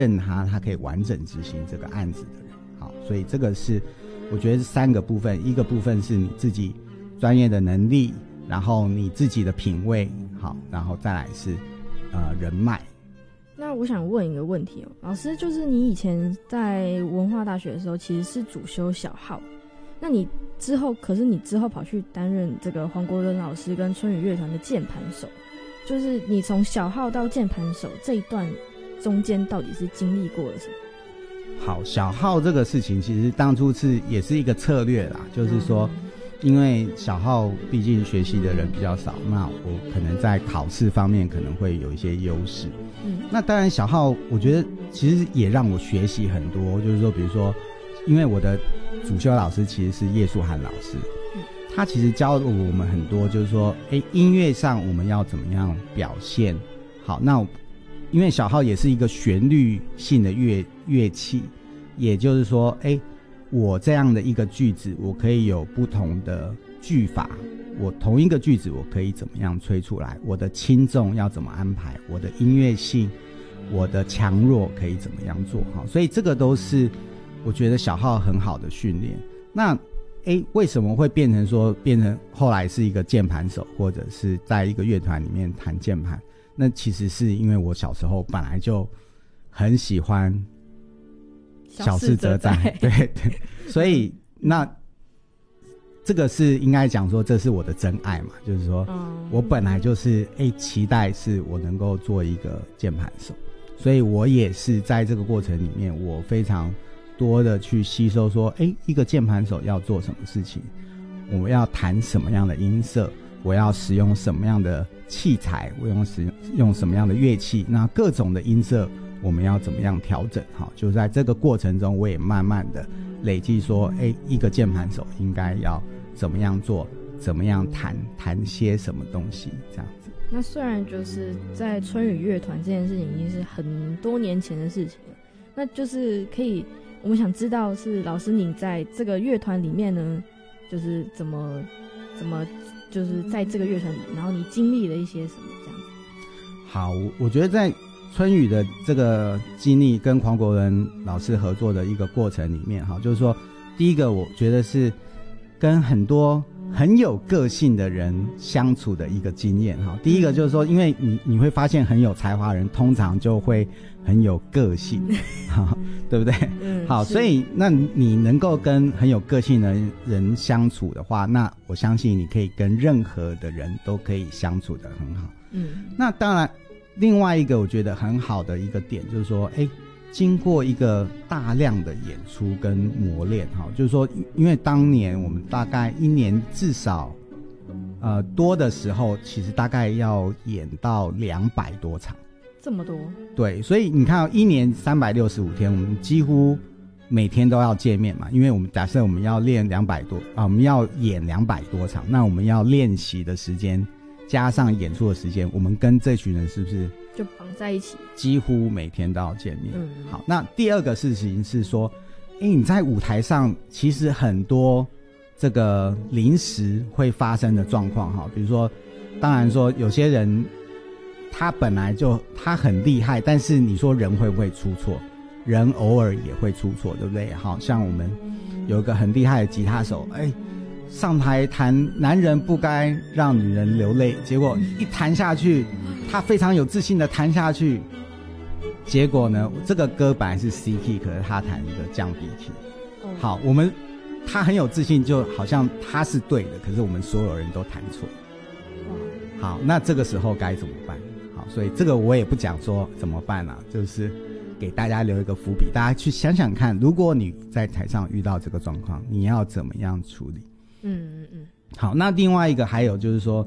任他可以完整执行这个案子的人。好，所以这个是我觉得是3个部分，一个部分是你自己专业的能力，然后你自己的品味，好，然后再来是人脉。 那我想问一个问题老师，就是你以前在文化大学的时候其实是主修小号，那你之后跑去担任这个黄国伦老师跟春雨乐团的键盘手，就是你从小号到键盘手这一段中间到底是经历过了什么？ 好，小号这个事情其实当初也是一个策略啦，就是说因为小号毕竟学习的人比较少，那我可能在考试方面可能会有一些优势。那当然小号我觉得其实也让我学习很多，就是说比如说因为我的主修老师其实是叶树涵老师，他其实教了我们很多，就是说音乐上我们要怎么样表现好。那因为小号也是一个旋律性的乐器，也就是说我这样的一个句子我可以有不同的句法，我同一个句子我可以怎么样吹出来，我的轻重要怎么安排，我的音乐性，我的强弱可以怎么样做好，所以这个都是我觉得小号很好的训练。那为什么会变成后来是一个键盘手，或者是在一个乐团里面弹键盘？那其实是因为我小时候本来就很喜欢小事则在，对对，所以那这个是应该讲说这是我的真爱嘛，就是说我本来就是期待是我能够做一个键盘手，所以我也是在这个过程里面我非常多的去吸收说一个键盘手要做什么事情，我要弹什么样的音色，我要使用什么样的器材，我用什么样的乐器，那各种的音色我们要怎么样调整。好，就在这个过程中我也慢慢的累积说一个键盘手应该要怎么样做，怎么样弹些什么东西这样子。 那虽然就是在春雨乐团这件事情已经是很多年前的事情了，那就是我们想知道是老师你在这个乐团里面呢，就是怎么就是在这个乐团里，然后你经历了一些什么这样子。 好，我觉得在春雨的这个经历跟黄国伦老师合作的一个过程里面，就是说第一个我觉得是跟很多很有个性的人相处的一个经验。第一个就是说因为你会发现很有才华的人通常就会很有个性对不对？好，所以那你能够跟很有个性的人相处的话，那我相信你可以跟任何的人都可以相处得很好。那当然另外一个我觉得很好的一个点就是说经过一个大量的演出跟磨练，就是说因为当年我们大概一年至少多的时候其实大概要演到200多场。 这么多？对， 所以你看一年365天我们几乎每天都要见面嘛，因为我们假设我们要练我们要演200多场，那我们要练习的时间加上演出的时间，我们跟这群人是不是就绑在一起， 几乎每天都要见面。好，那第二个事情是说你在舞台上其实很多这个临时会发生的状况，比如说当然说有些人他本来就他很厉害，但是你说人会不会出错？人偶尔也会出错，对不对？好，像我们有一个很厉害的吉他手上台弹男人不该让女人流泪，结果一弹下去他非常有自信的弹下去，结果呢这个歌本来是 C key， 可是他弹一个降 B key。 好，他很有自信，就好像他是对的，可是我们所有人都弹错。好，那这个时候该怎么办？好，所以这个我也不讲说怎么办啊，就是给大家留一个伏笔，大家去想想看，如果你在台上遇到这个状况，你要怎么样处理。好，那另外一个还有就是说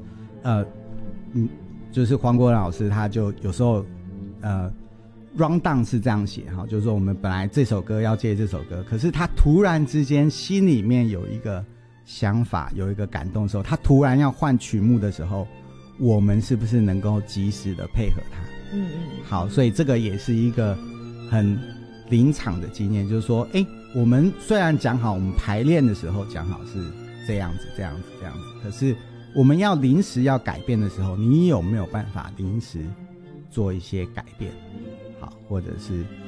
就是黄国伦老师他就有时候run down 是这样写，就是说我们本来这首歌要接这首歌，可是他突然之间心里面有一个想法，有一个感动的时候，他突然要换曲目的时候，我们是不是能够及时的配合他。好，所以这个也是一个很临场的经验，就是说我们虽然讲好我们排练的时候讲好是这样子这样子这样子，可是我们要临时要改变的时候，你有没有办法临时做一些改变？好，或者是